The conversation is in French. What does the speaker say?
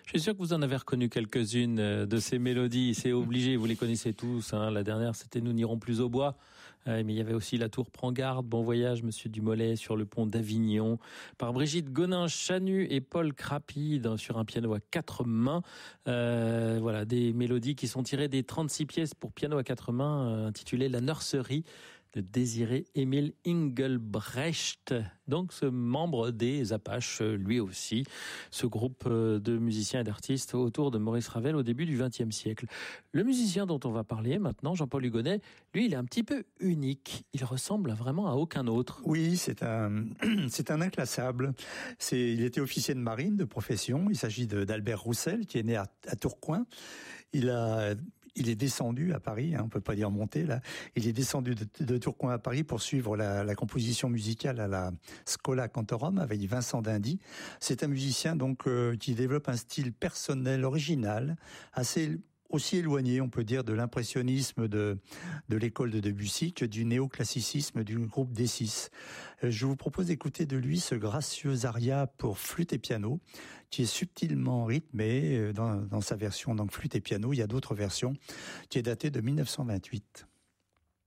Je suis sûr que vous en avez reconnu quelques-unes de ces mélodies. C'est obligé, vous les connaissez tous. La dernière, c'était Nous n'irons plus au bois. Mais il y avait aussi La Tour prend garde, Bon voyage, Monsieur Dumollet sur le pont d'Avignon, par Brigitte Gonin-Chanu et Paul Crapi sur un piano à quatre mains. Voilà, des mélodies qui sont tirées des 36 pièces pour piano à quatre mains, intitulées La Nurserie, de Désiré-Émile Engelbrecht, donc ce membre des Apaches, lui aussi, ce groupe de musiciens et d'artistes autour de Maurice Ravel au début du XXe siècle. Le musicien dont on va parler maintenant, Jean-Paul Hugonnet, lui, il est un petit peu unique. Il ressemble vraiment à aucun autre. Oui, c'est un inclassable. Il était officier de marine de profession. Il s'agit d'Albert Roussel, qui est né à Tourcoing. Il est descendu à Paris, on peut pas dire monté là. Il est descendu de Tourcoing à Paris pour suivre la composition musicale à la Schola Cantorum avec Vincent d'Indy. C'est un musicien donc qui développe un style personnel original, aussi éloigné, on peut dire, de l'impressionnisme de l'école de Debussy que du néoclassicisme du groupe D6. Je vous propose d'écouter de lui ce gracieux aria pour flûte et piano, qui est subtilement rythmé dans sa version donc flûte et piano. Il y a d'autres versions, qui est datée de 1928.